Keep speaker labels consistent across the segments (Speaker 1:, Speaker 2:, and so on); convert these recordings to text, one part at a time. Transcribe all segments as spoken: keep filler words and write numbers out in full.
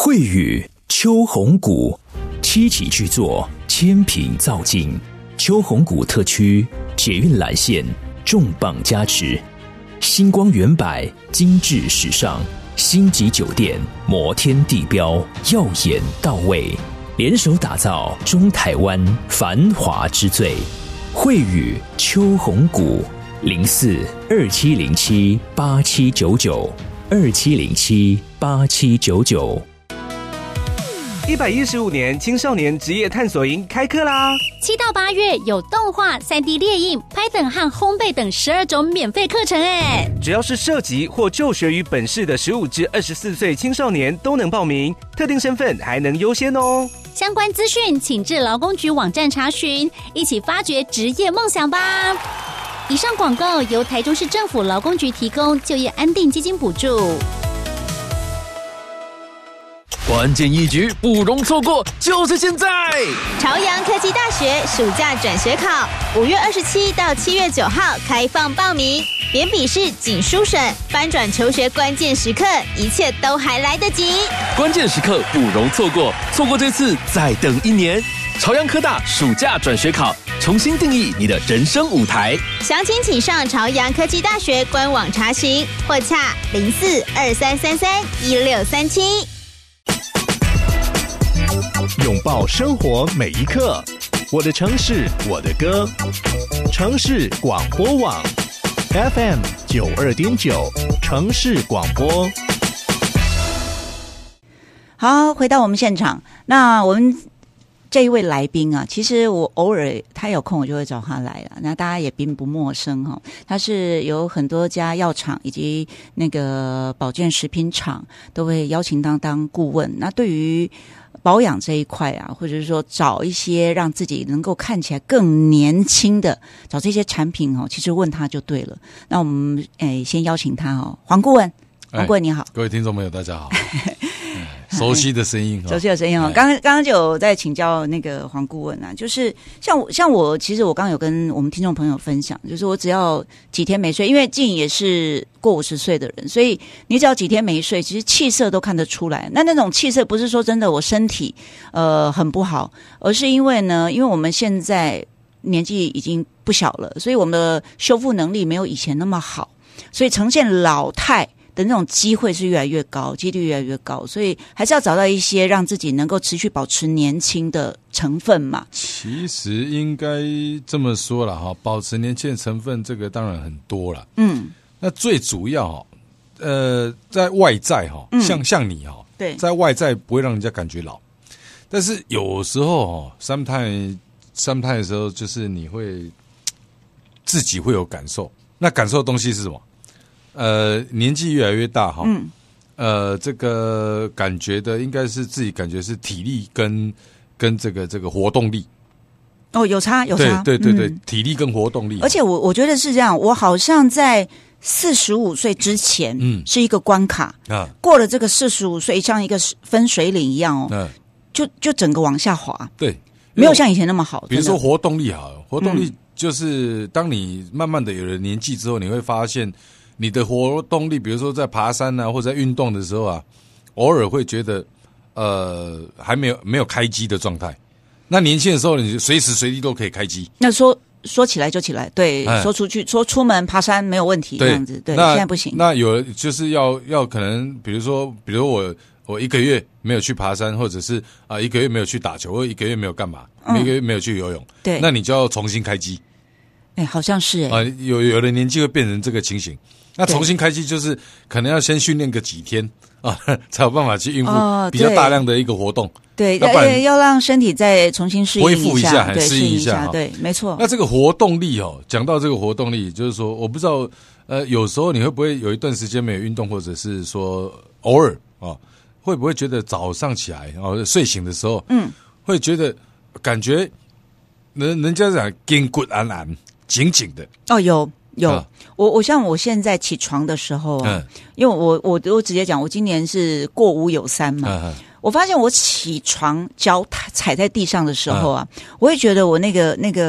Speaker 1: 惠宇秋红谷，七期巨作，千品造境。秋红谷特区捷运蓝线重磅加持，星光远百精致时尚，星级酒店摩天地标耀眼到位，联手打造中台湾繁华之最。惠宇秋红谷零四二七零七八七九九二七零七八七九九。
Speaker 2: 一百一十五年青少年职业探索营开课啦！
Speaker 3: 七到八月有动画、三 D 列印、拍等和烘焙等十二种免费课程哎！
Speaker 2: 只要是涉及或就学于本市的十五至二十四岁青少年都能报名，特定身份还能优先哦。
Speaker 3: 相关资讯请至劳工局网站查询，一起发掘职业梦想吧！以上广告由台中市政府劳工局提供，就业安定基金补助。
Speaker 4: 关键一局不容错过，就是现在！
Speaker 5: 朝阳科技大学暑假转学考，五月二十七到七月九号开放报名，连笔试、仅书审、翻转求学关键时刻，一切都还来得及。
Speaker 4: 关键时刻不容错过，错过这次再等一年。朝阳科大暑假转学考，重新定义你的人生舞台。
Speaker 5: 详情请上朝阳科技大学官网查询，或洽零四二三三三一六三七。
Speaker 6: 拥抱生活每一刻，我的城市我的歌，城市广播网 F M 九二点九，城市广播。
Speaker 7: 好，回到我们现场，那我们这一位来宾啊，其实我偶尔他有空我就会找他来了，那大家也并不陌生哈、哦。他是有很多家药厂以及那个保健食品厂都会邀请当当顾问。那对于保养这一块啊，或者是说找一些让自己能够看起来更年轻的，找这些产品哦，其实问他就对了。那我们诶先邀请他哦，黄顾问，黄顾问你好，
Speaker 8: 各位听众朋友大家好。熟悉的声音，
Speaker 7: 熟悉的声音哦。刚刚刚刚就有在请教那个黄顾问啊，就是像我像我，其实我刚刚有跟我们听众朋友分享，就是我只要几天没睡，因为静也是过五十岁的人，所以你只要几天没睡，其实气色都看得出来。那那种气色不是说真的我身体呃很不好，而是因为呢，因为我们现在年纪已经不小了，所以我们的修复能力没有以前那么好，所以呈现老态的那种机会是越来越高，几率越来越高，所以还是要找到一些让自己能够持续保持年轻的成分嘛。
Speaker 8: 其实应该这么说啦哈，保持年轻的成分这个当然很多啦。嗯，那最主要哈，呃，在外在哈，像、嗯、像你哈，对，在外在不会让人家感觉老，但是有时候哈 ，sometimes sometimes 的时候就是你会自己会有感受，那感受的东西是什么？呃，年纪越来越大哈，嗯，呃，这个感觉的应该是自己感觉是体力跟跟这个这个活动力，
Speaker 7: 哦，有差有差，
Speaker 8: 对对对对、嗯，体力跟活动力，
Speaker 7: 而且我我觉得是这样，我好像在四十五岁之前，嗯，是一个关卡啊，过了这个四十五岁，像一个分水岭一样哦，嗯，就就整个往下滑，
Speaker 8: 对，
Speaker 7: 没有像以前那么好。
Speaker 8: 比如说活动力好，活动力就是当你慢慢的有了年纪之后，你会发现。你的活动力，比如说在爬山啊，或者在运动的时候啊，偶尔会觉得，呃，还没有没有开机的状态。那年轻的时候，你随时随地都可以开机。
Speaker 7: 那说说起来就起来，对，哎、说出去说出门爬山没有问题，这样子，对，现在不行。
Speaker 8: 那有就是要要可能，比如说，比如我我一个月没有去爬山，或者是啊、呃、一个月没有去打球，或一个月没有干嘛，嗯、一个月没有去游泳，对，那你就要重新开机。
Speaker 7: 哎，好像是哎、
Speaker 8: 欸，啊，有有的年纪会变成这个情形。那重新开机就是可能要先训练个几天啊，才有办法去应付比较大量的一个活动。
Speaker 7: 对，要要让身体再重新适应一下，
Speaker 8: 恢复一下，
Speaker 7: 对，
Speaker 8: 适应一下，
Speaker 7: 对，没错。
Speaker 8: 那这个活动力哦，讲到这个活动力，就是说，我不知道，呃，有时候你会不会有一段时间没有运动，或者是说偶尔啊，会不会觉得早上起来哦，睡醒的时候，嗯，会觉得感觉人人家讲筋骨安安紧紧的
Speaker 7: 哦，有。有、啊、我我像我现在起床的时候啊，嗯、因为我我我直接讲，我今年是过五有三嘛，嗯、我发现我起床脚踩在地上的时候啊，嗯、我会觉得我那个那个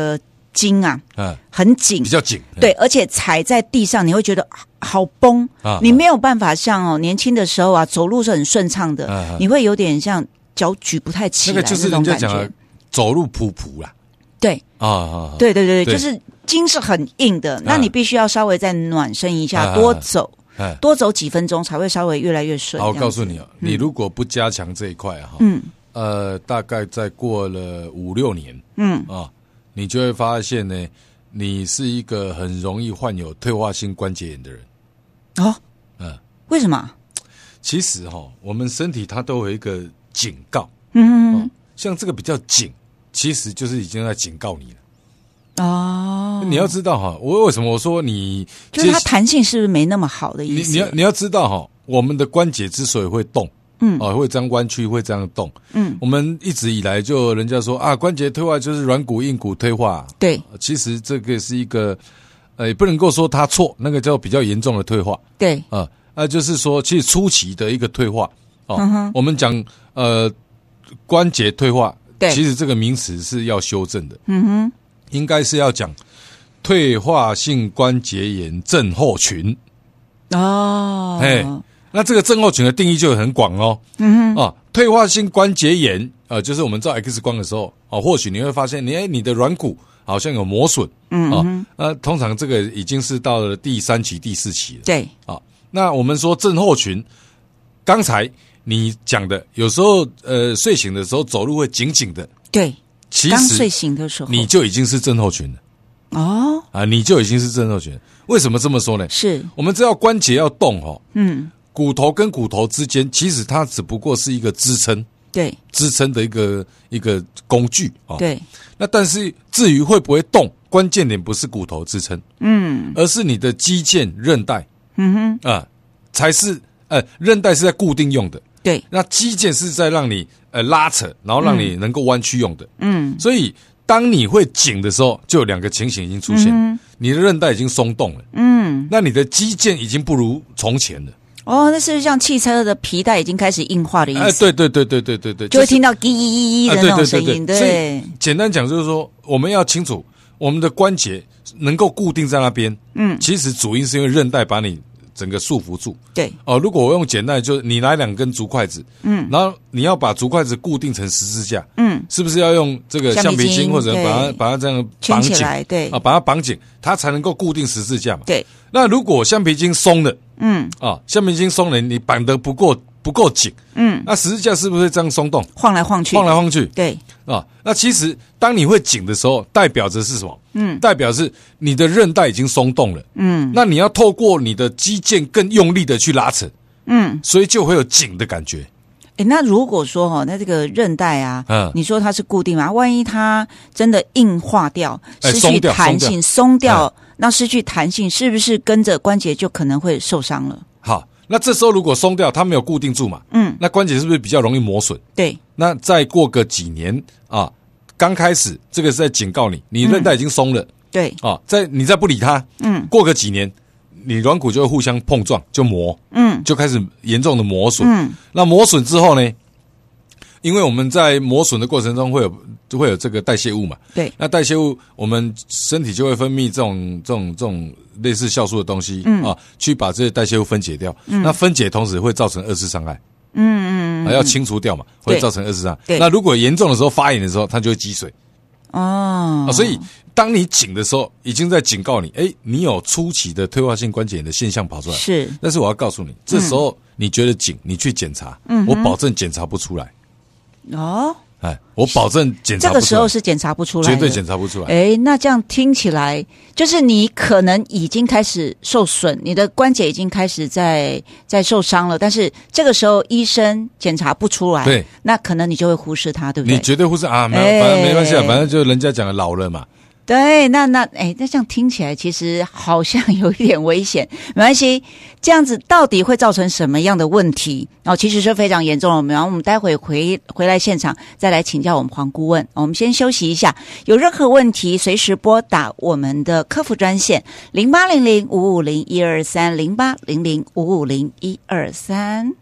Speaker 7: 筋啊，
Speaker 8: 嗯，
Speaker 7: 很紧，
Speaker 8: 比较紧，
Speaker 7: 对，而且踩在地上你会觉得好崩，啊、你没有办法像哦年轻的时候啊走路是很顺畅的，啊、你会有点像脚举不太起来
Speaker 8: 那个就是人家讲的走路普普啦，
Speaker 7: 对
Speaker 8: 啊啊，
Speaker 7: 对对对对，就是筋是很硬的，那你必须要稍微再暖身一下，啊、多走。多走几分钟才会稍微越来越顺。
Speaker 8: 好，我告诉你哦，嗯、你如果不加强这一块哈，嗯，呃，大概再过了五六年，嗯啊，你就会发现呢，你是一个很容易患有退化性关节炎的人。
Speaker 7: 哦，嗯，为什么？
Speaker 8: 其实哈、哦，我们身体它都有一个警告，
Speaker 7: 嗯、哦，
Speaker 8: 像这个比较紧，其实就是已经在警告你了。
Speaker 7: 哦，
Speaker 8: 你要知道哈，我为什么我说你
Speaker 7: 就是它弹性是不是没那么好的意思？
Speaker 8: 你你要你要知道哈，我们的关节之所以会动，嗯，哦，会这样弯曲，会这样动，嗯，我们一直以来就人家说啊，关节退化就是软骨硬骨退化，
Speaker 7: 对，
Speaker 8: 其实这个是一个，呃，也不能够说它错，那个叫比较严重的退化，
Speaker 7: 对，
Speaker 8: 啊，那就是说，其实初期的一个退化，哦，嗯、我们讲呃关节退化，
Speaker 7: 对，
Speaker 8: 其实这个名词是要修正的，
Speaker 7: 嗯哼。
Speaker 8: 应该是要讲退化性关节炎症候群
Speaker 7: 哦，
Speaker 8: 哎，那这个症候群的定义就很广哦。
Speaker 7: 嗯哼，
Speaker 8: 啊，退化性关节炎，呃，就是我们照 X 光的时候，啊，或许你会发现，你哎，你的软骨好像有磨损，
Speaker 7: 嗯嗯，
Speaker 8: 啊，那通常这个已经是到了第三期、第四期了。
Speaker 7: 对，
Speaker 8: 啊，那我们说症候群，刚才你讲的，有时候呃睡醒的时候走路会紧紧的，
Speaker 7: 对。
Speaker 8: 其实
Speaker 7: 刚睡醒的时候，
Speaker 8: 你就已经是症候群了。
Speaker 7: 哦，
Speaker 8: 啊，你就已经是症候群。为什么这么说呢？
Speaker 7: 是
Speaker 8: 我们知道关节要动哦，
Speaker 7: 嗯，
Speaker 8: 骨头跟骨头之间，其实它只不过是一个支撑，
Speaker 7: 对，
Speaker 8: 支撑的一个一个工具啊。
Speaker 7: 对，
Speaker 8: 那但是至于会不会动，关键点不是骨头支撑，
Speaker 7: 嗯，
Speaker 8: 而是你的肌腱、韧带，
Speaker 7: 嗯哼，
Speaker 8: 啊，才是呃，韧带是在固定用的。
Speaker 7: 对，
Speaker 8: 那肌腱是在让你呃拉扯，然后让你能够弯曲用的。
Speaker 7: 嗯，
Speaker 8: 所以当你会紧的时候，就有两个情形已经出现，嗯、你的韧带已经松动了，
Speaker 7: 嗯，
Speaker 8: 那你的肌腱已经不如从前了。
Speaker 7: 哦，那是不是像汽车的皮带已经开始硬化的意思？
Speaker 8: 哎，对对对对对对对，
Speaker 7: 就会听到“叽叽叽”的那种声音。对，
Speaker 8: 所以简单讲就是说，我们要清楚我们的关节能够固定在那边。嗯，其实主因是因为韧带把你整个束缚住。
Speaker 7: 对
Speaker 8: 哦，如果我用简单的，就是你拿两根竹筷子，嗯，然后你要把竹筷子固定成十字架，嗯，是不是要用这个橡皮筋或者把它把它这样绑紧？
Speaker 7: 对
Speaker 8: 啊，把它绑紧，它才能够固定十字架嘛。
Speaker 7: 对，
Speaker 8: 那如果橡皮筋松了，
Speaker 7: 嗯，
Speaker 8: 啊，橡皮筋松了，你绑得不够不够紧，嗯，那十字架是不是这样松动？
Speaker 7: 晃来晃去，
Speaker 8: 晃来晃去，
Speaker 7: 对
Speaker 8: 啊，那其实当你会紧的时候，代表着是什么？嗯，代表是你的韧带已经松动了，嗯，那你要透过你的肌腱更用力的去拉扯，嗯，所以就会有紧的感觉。
Speaker 7: 哎，那如果说哈、哦，那这个韧带啊，嗯，你说它是固定嘛？万一它真的硬化掉，失去弹性，松掉，松掉那失去弹性，是不是跟着关节就可能会受伤了？
Speaker 8: 好，那这时候如果松掉，它没有固定住嘛，嗯，那关节是不是比较容易磨损？
Speaker 7: 对，
Speaker 8: 那再过个几年啊。刚开始这个是在警告你，你韧带已经松了，嗯、
Speaker 7: 对
Speaker 8: 啊，在你再不理它，嗯，过个几年，你软骨就会互相碰撞，就磨，嗯，就开始严重的磨损，嗯，那磨损之后呢，因为我们在磨损的过程中会有就会有这个代谢物嘛，
Speaker 7: 对，
Speaker 8: 那代谢物我们身体就会分泌这种这种这种类似酵素的东西，嗯啊，去把这些代谢物分解掉，嗯，那分解同时会造成二次伤害。嗯嗯，啊，要清除掉嘛，会造成二次伤害。那如果严重的时候发炎的时候，它就会积水。
Speaker 7: 哦，
Speaker 8: 啊，所以当你紧的时候，已经在警告你，哎，你有初期的退化性关节炎的现象跑出来。
Speaker 7: 是，
Speaker 8: 但是我要告诉你，这时候你觉得紧，你去检查，嗯，我保证检查不出来。
Speaker 7: 哦。
Speaker 8: 哎，我保证检查不出来，
Speaker 7: 这个时候是检查不出来的，
Speaker 8: 绝对检查不出来。
Speaker 7: 哎，那这样听起来，就是你可能已经开始受损，你的关节已经开始在在受伤了，但是这个时候医生检查不出来，
Speaker 8: 对，
Speaker 7: 那可能你就会忽视它，对不对？
Speaker 8: 你绝对忽视啊，没有，反正没关系啊，反正就人家讲的老了嘛。
Speaker 7: 对，那那哎，那这样听起来其实好像有一点危险。没关系，这样子到底会造成什么样的问题？哦，其实是非常严重的。然后我们待会回回来现场再来请教我们黄顾问。我们先休息一下，有任何问题随时拨打我们的客服专线零八零零五五零一二三零八零零五五零一二三。